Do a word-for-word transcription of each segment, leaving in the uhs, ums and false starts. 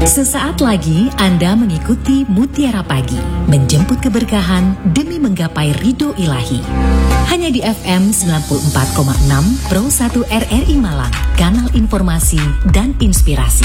Sesaat lagi Anda mengikuti Mutiara Pagi, menjemput keberkahan demi menggapai ridho ilahi. Hanya di F M sembilan puluh empat koma enam Pro satu R R I Malang, kanal informasi dan inspirasi.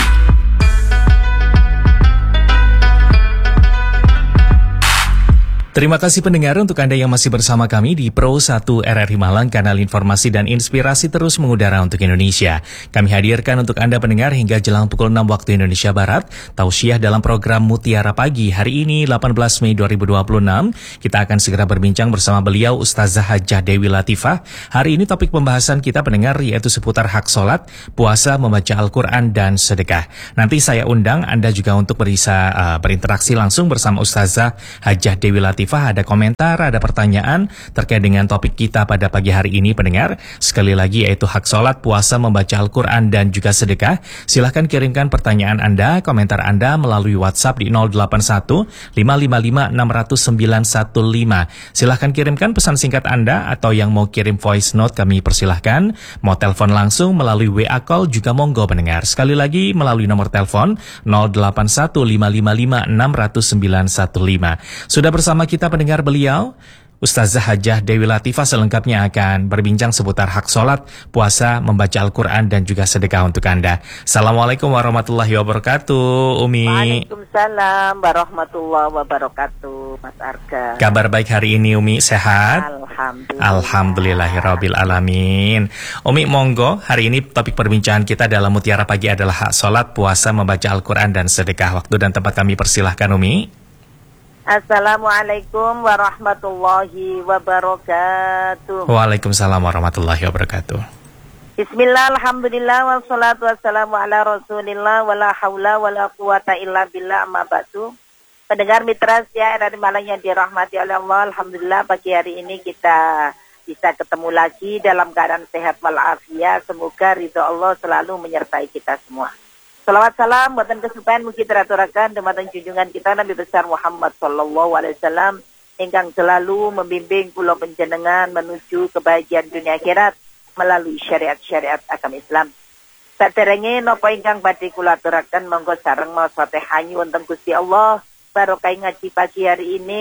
Terima kasih pendengar untuk Anda yang masih bersama kami di Pro satu R R I Malang, kanal informasi dan inspirasi terus mengudara untuk Indonesia. Kami hadirkan untuk Anda pendengar hingga jelang pukul enam waktu Indonesia Barat, tausiah dalam program Mutiara Pagi. Hari ini delapan belas Mei dua ribu dua puluh enam, kita akan segera berbincang bersama beliau Ustazah Hajah Dewi Latifah. Hari ini topik pembahasan kita pendengar yaitu seputar hak sholat, puasa, membaca Al-Quran, dan sedekah. Nanti saya undang Anda juga untuk bisa uh, berinteraksi langsung bersama Ustazah Hajah Dewi Latifah. Ada komentar, ada pertanyaan terkait dengan topik kita pada pagi hari ini pendengar. Sekali lagi yaitu hak sholat, puasa, membaca Al-Quran, dan juga sedekah. Silahkan kirimkan pertanyaan Anda, komentar Anda melalui WhatsApp di nol delapan satu lima lima lima enam nol nol sembilan satu lima. Silahkan kirimkan pesan singkat Anda, atau yang mau kirim voice note kami persilahkan. Mau telepon langsung melalui W A call juga monggo pendengar. Sekali lagi melalui nomor telepon nol delapan satu lima lima lima enam nol nol sembilan satu lima. Sudah bersama kita Kita pendengar beliau, Ustazah Hajah Dewi Latifah, selengkapnya akan berbincang seputar hak sholat, puasa, membaca Al-Quran, dan juga sedekah untuk Anda. Assalamualaikum warahmatullahi wabarakatuh, Umi. Waalaikumsalam warahmatullahi wabarakatuh, Mas Arga. Kabar baik hari ini, Umi, sehat? Alhamdulillah. Alhamdulillahirabbil alamin. Umi, monggo, hari ini topik perbincangan kita dalam Mutiara Pagi adalah hak sholat, puasa, membaca Al-Quran, dan sedekah. Waktu dan tempat kami persilahkan, Umi. Assalamualaikum warahmatullahi wabarakatuh. Waalaikumsalam warahmatullahi wabarakatuh. Bismillah, alhamdulillah, wassalatu wassalamu ala rasulillah, wala hawla wala quwata illa billah, amma ba'du. Pendengar mitra setia R R I Malang yang dirahmati oleh Allah, alhamdulillah pagi hari ini kita bisa ketemu lagi dalam keadaan sehat walafiat. Semoga ridho Allah selalu menyertai kita semua. Salawat salam buatan kesucian mugi teraturakan dumateng junjungan kita Nabi besar Muhammad sallallahu alaihi wasallam ingkang selalu membimbing kula panjenengan menuju kebahagiaan dunia akhirat melalui syariat-syariat agama Islam. Saderenge napa ingkang badhe kula aturaken monggo sareng maos Fatihah wonten Gusti Allah barokah ngaji pagi hari ini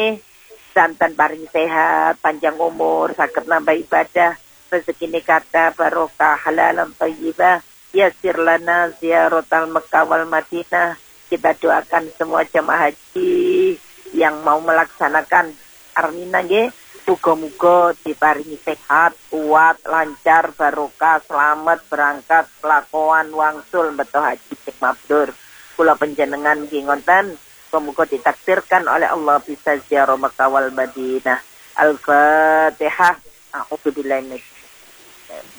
santan paring sehat, panjang umur, saged nambah ibadah, rezekine kathah, barokah halalan thayyibah. Yasir lana ziaratal Mekkah wal Madinah. Kita doakan semua jemaah haji yang mau melaksanakan armina nggih, muga-muga diparingi sehat, kuat, lancar, barokah, selamat berangkat, kelakuan wangsul beto haji sing mabrur. Kula panjenengan nggih ngoten, muga ditakdirkan oleh Allah bisa ziarah Mekkah wal Madinah. Al-Fatihah. A'udzubillahi minasyaitonir rajim.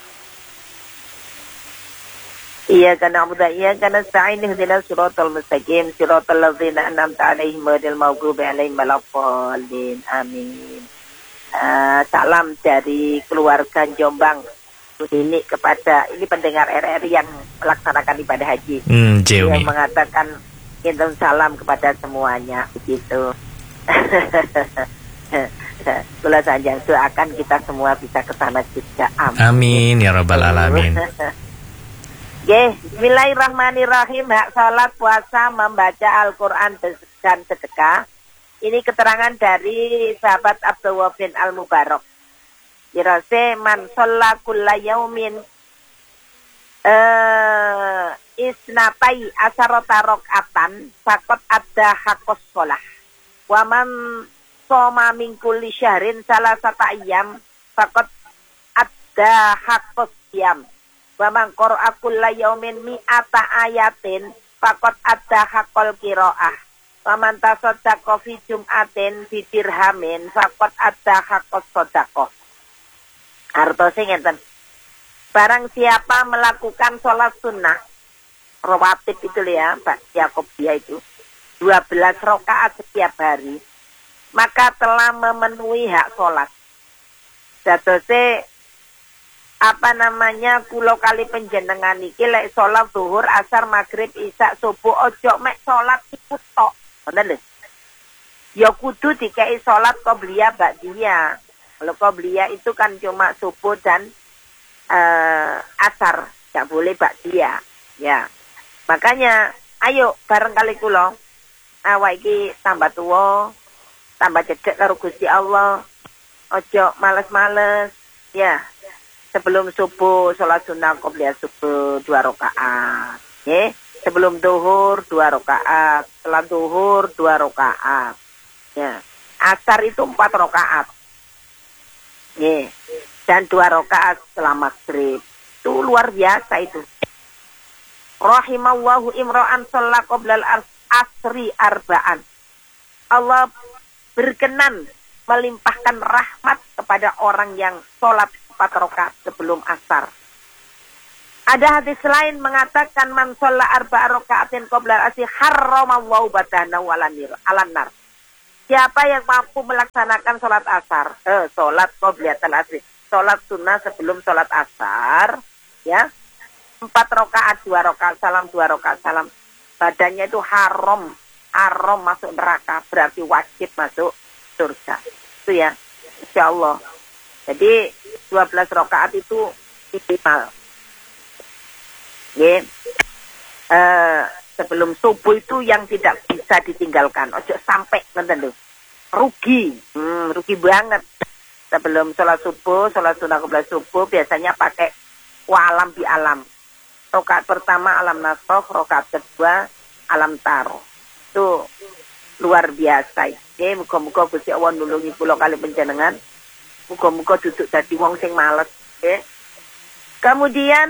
Iyyaka na'budu wa iyyaka nasta'in ihdinas siratal mustaqim siratal ladzina an'amta 'alaihim ghairil maghdubi 'alaihim waladdallin. Amin. Uh, salam dari keluarga Jombang ini kepada ini pendengar R R I yang melaksanakan ibadah haji. Hmm, yang mengatakan kirim salam kepada semuanya begitu. Kula sanjang doakan kita semua bisa ke sana juga. Amin. Amin ya rabbal alamin. Oke, bismillahirrahmanirrahim. Hak salat, puasa, membaca Al-Quran dan sedekah. Ini keterangan dari sahabat Abdullah bin Al-Mubarak. Dirase man sholla kulla yaumin uh, isnatai asarota rokatan fakot ada hakos sholah. Waman soma min kulli syahrin salah sata ayam fakot ada hakos yam. Wa man qara'a kulla yaumin mi'ata ayatin faqad adda haqqal qiraah. Wa man tasaddaqa fi jum'atin bi dirhamin faqad adda haqqas shadaqah. Artosé ngeten. Barang siapa melakukan sholat sunnah rawatib itu ya, Pak Yakobia itu dua belas rakaat setiap hari, maka telah memenuhi hak sholat. Dadose apa namanya kulo kali penjenengan iki lek salat zuhur, asar, maghrib, isya, subuh ojo mek salat iku tok. Ngoten lho. Ya kudu dikei salat qobliyah ba'diyah. Kalau qobliyah itu kan cuma subuh dan uh, asar, enggak boleh ba'diyah. Ya. Makanya Ayo bareng kali kula. Awak iki tambah tuwa, tambah cedhek karo Gusti Allah. Ojo males-males. Ya. Sebelum subuh salat sunah qobliyah subuh dua rakaat. Nggih. Sebelum zuhur dua rakaat, setelah zuhur dua rakaat. Ya. Asar itu empat rakaat. Nggih. Dan dua rakaat setelah maghrib. Itu luar biasa itu. Rahimallahu imra'an shalla qoblal asri arba'an. Allah berkenan melimpahkan rahmat kepada orang yang sholat empat rakaat sebelum asar. Ada hadis lain mengatakan man shalla arba'a raka'atin qoblal asri harramallahu badanahu 'alan nar. Siapa yang mampu melaksanakan sholat asar, eh, sholat qobliyatul asri, sholat sunnah sebelum sholat asar, ya, empat rakaat, dua rakaat salam, dua rakaat salam, badannya itu haram, haram masuk neraka, berarti wajib masuk surga. Itu ya, insya Allah. Jadi dua belas rakaat itu minimal. Ya. Uh, sebelum subuh itu yang tidak bisa ditinggalkan. Ojo sampai ngenten lho. Rugi, hmm, rugi banget. Sebelum sholat subuh, sholat sunnah qobliyah subuh biasanya pakai walam bi alam. Rakaat pertama alam nasroh, rakaat kedua alam taro. Itu luar biasa. Oke, muga-muga Gusti Allah nulungi kula kali panjenengan. Muga-muga duduk dadi wong sing males. Oke. Kemudian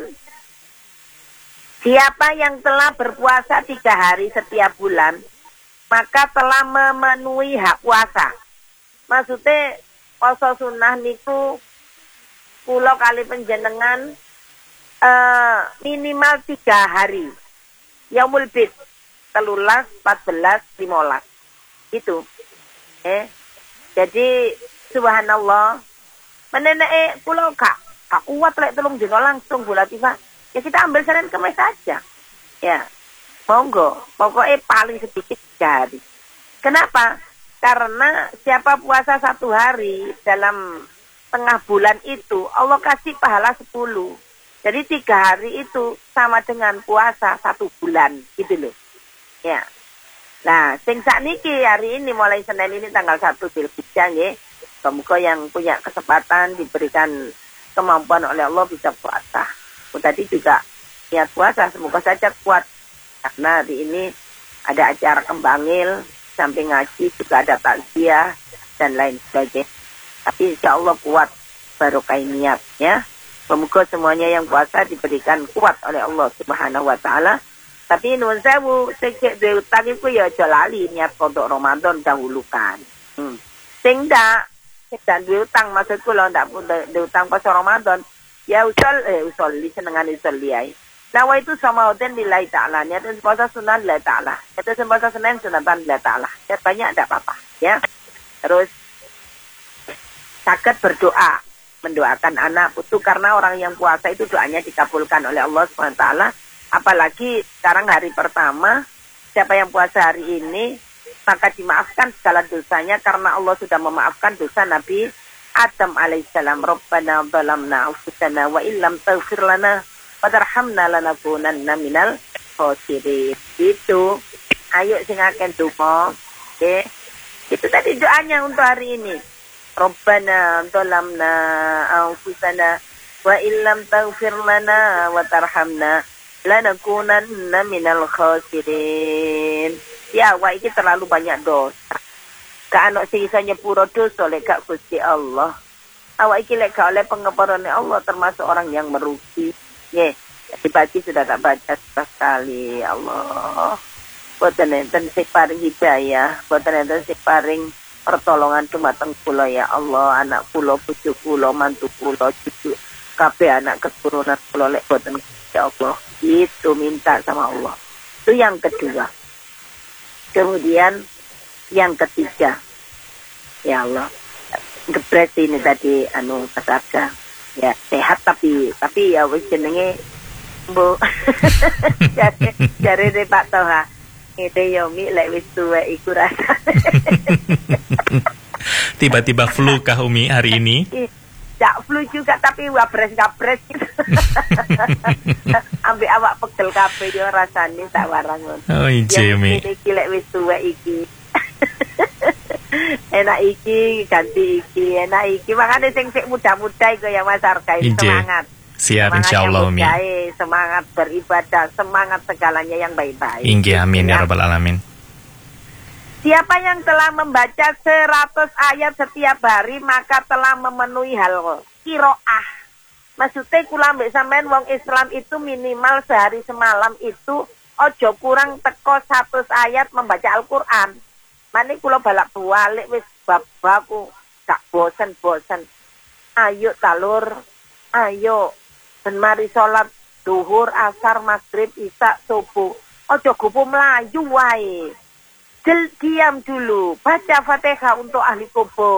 siapa yang telah berpuasa tiga hari setiap bulan, maka telah memenuhi hak puasa. Maksudnya puasa sunnah niku kula kali panjenengan Uh, minimal tiga hari. Yaumul bid telulas, empat belas, lima belas. Itu. Eh. Jadi subhanallah. Menenek eh kula gak gak kuat lek telung dino langsung bulan tiba. Ya kita ambil Senin Kamis saja. Ya. Monggo. Pokoknya paling sedikit tiga hari. Kenapa? Karena siapa puasa satu hari dalam tengah bulan itu Allah kasih pahala sepuluh. Jadi tiga hari itu sama dengan puasa satu bulan, gitu loh. Ya. Nah, sing sakniki hari ini mulai Senin ini tanggal satu Dzulhijjah nggih. Semoga yang punya kesempatan diberikan kemampuan oleh Allah bisa puasa. Oh, tadi juga niat puasa, semoga saja kuat. Karena hari ini ada acara kembangil, samping ngaji juga ada takziah dan lain sebagainya. Tapi insya Allah kuat barokah niatnya. Semoga semuanya yang puasa diberikan kuat oleh Allah Subhanahu wa taala. Tapi nuwun sewu, sing duwe utang iku ya aja lali niat untuk Ramadan dahulukan. Hmm. Sing ndak sing duwe utang maksudku lho ndak duwe utang pas Ramadan, ya usul eh usul li senengan usul liai. Nawa itu sama hotel nilai ta'ala, niat puasa sunnah nilai ta'ala. Niat puasa Senin sunatan nilai ta'ala. Ya banyak enggak apa-apa, ya. Terus sakit berdoa. Mendoakan anak putu karena orang yang puasa itu doanya dikabulkan oleh Allah subhanahu wa taala. Apalagi sekarang hari pertama, siapa yang puasa hari ini maka dimaafkan segala dosanya karena Allah sudah memaafkan dosa Nabi Adam alaihissalam. Rabbana dhalamna anfusana wa illam taghfir lana wa tarhamna lanakunanna minal khosirin. Itu ayo sing akeh donga. Oke. Itu tadi doanya untuk hari ini. Rabbana dhalamna anfusana wa illam taghfir lana wa tarhamna lanakunanna minal khasirin. Ya, wa iki terlalu banyak dosa. Ka ana sing iso nyepuro dosa lek gak Gusti Allah. Awak iki lek gak oleh pengapunane Allah termasuk orang yang merugi. Nggih, dibagi sudah tak baca sekali. Allah. Boten enten sing paring hidayah, boten enten sing paring pertolongan dumateng kula ya Allah, anak kula, bojo kula, mantu kula, cucu kabeh anak keturunan kula lek boten ya Allah. Itu minta sama Allah. Itu yang kedua. Kemudian yang ketiga. Ya Allah. Gebres ini tadi anu pasarga. Ya, sehat tapi tapi ya wis jenenge Bu. Jare jare Pak Toha. Itu Yomi lek wis tuwa iku rasane. Tiba-tiba flu kah Umi hari ini? Jak flu juga tapi wabres-gabres gitu. Ambek awak pegel kabeh yo rasane tak warang ngono. Oh iya Mi. Iki lek wis tuwek iki. Enak iki ganti iki, enak iki. Makane sing sik muda-muda iku ya Mas Arka semangat. Siap insyaallah Mi. Semangat beribadah, semangat segalanya yang baik-baik. Inggih amin ya rabbal alamin. Siapa yang telah membaca seratus ayat setiap hari maka telah memenuhi hal qiraah. Maksudnya kula mbek sampean wong Islam itu minimal sehari semalam itu ojo kurang teko seratus ayat membaca Al-Qur'an. Mane kula balak balik wis babaku gak bosen-bosen. Ayo talur, ayo ben mari salat duhur, asar, maghrib, isya, subuh. Ojo gupu mlayu wae. Diam dulu, baca Fatihah untuk ahli kubur.